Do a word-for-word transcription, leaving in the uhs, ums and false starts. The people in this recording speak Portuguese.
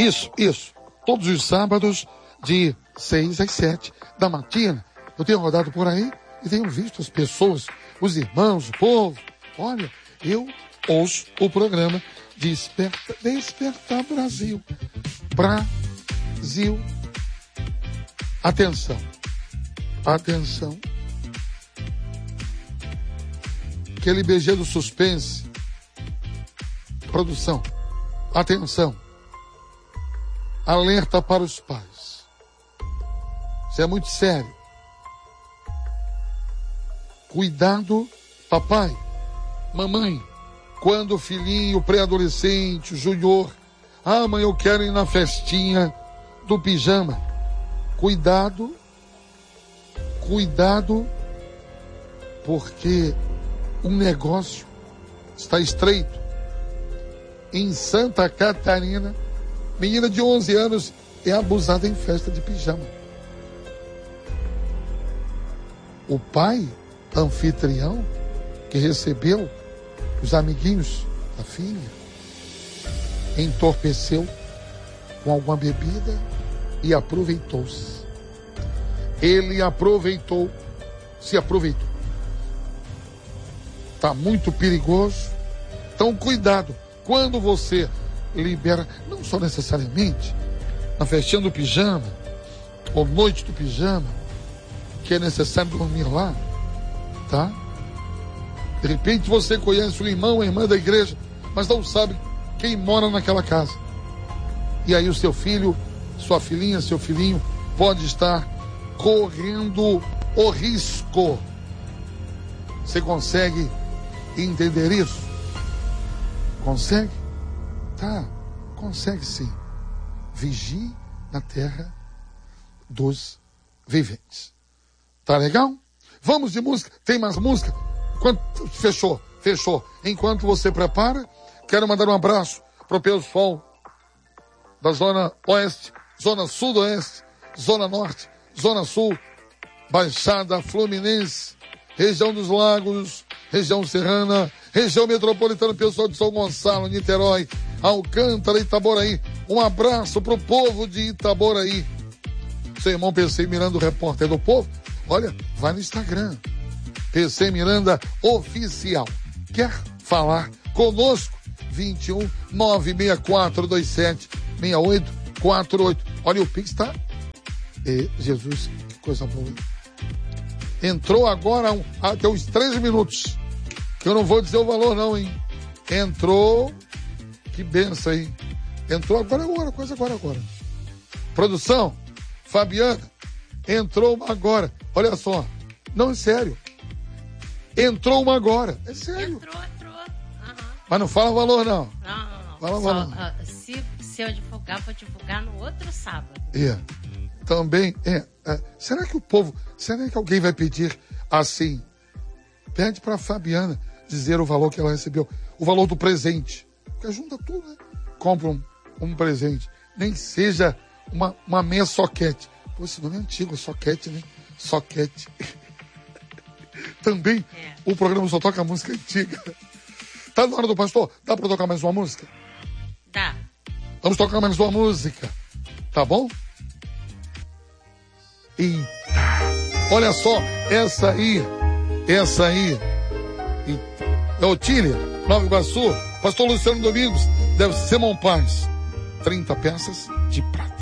Isso, isso. Todos os sábados, de seis às sete da matina. Eu tenho rodado por aí e tenho visto as pessoas, os irmãos, o povo. Olha, eu ouço o programa Desperta, Despertar Brasil. Brasil. Atenção. Atenção. Aquele B G do suspense. Produção. Atenção. Alerta para os pais. Isso é muito sério. Cuidado, papai, mamãe, quando o filhinho, o pré-adolescente, o junior, ah, mãe, eu quero ir na festinha do pijama. Cuidado, cuidado, porque o negócio está estreito. Em Santa Catarina, menina de onze anos é abusada em festa de pijama. O pai, anfitrião, que recebeu os amiguinhos da filha, entorpeceu com alguma bebida e aproveitou-se. Ele aproveitou, se aproveitou. Está muito perigoso. Então, cuidado. Quando você libera, não só necessariamente na festinha do pijama, ou noite do pijama, que é necessário dormir lá, tá? De repente você conhece o irmão, a irmã da igreja, mas não sabe quem mora naquela casa. E aí o seu filho, sua filhinha, seu filhinho pode estar correndo o risco. Você consegue entender isso? Consegue? Tá, consegue sim. Vigie na terra dos viventes. Tá legal? Vamos de música. Tem mais música? Enquanto... Fechou, fechou. Enquanto você prepara, quero mandar um abraço pro pessoal da Zona Oeste, Zona Sudoeste, Zona Norte, Zona Sul, Baixada Fluminense, região dos Lagos, região serrana, região metropolitana, pessoal de São Gonçalo, Niterói, Alcântara, Itaboraí. Um abraço pro povo de Itaboraí. Seu irmão P C Miranda, o repórter do povo. Olha, vai no Instagram. P C Miranda Oficial. Quer falar conosco? vinte e um, nove seis quatro dois sete, seis oito quatro oito. Olha, o Pix tá... E, Jesus, que coisa boa. Entrou agora um, até uns três minutos. Que eu não vou dizer o valor não, hein? Entrou... Que benção, hein? Entrou agora, agora, coisa agora, agora. Produção, Fabiana, entrou uma agora. Olha só. Não, é sério. Entrou uma agora. É sério. Entrou, entrou. Uhum. Mas não fala o valor, não. Não, não, não. Fala o Só, valor. uh, se, se eu divulgar, vou divulgar no outro sábado. É. Também, é, é. Será que o povo, será que alguém vai pedir assim? Pede pra Fabiana dizer o valor que ela recebeu. O valor do presente. Porque junta tudo, né? Compra um, um presente. Nem seja uma, uma meia soquete. Pô, esse nome é antigo, soquete, né? Soquete. Também, é. O programa só toca música antiga. Tá na hora do pastor? Dá pra tocar mais uma música? Dá. Vamos tocar mais uma música. Tá bom? Eita. Olha só, essa aí, essa aí. Eita. É Otília, Nova Iguaçu. Pastor Luciano Domingos, deve ser Simão Paz. trinta peças de prata.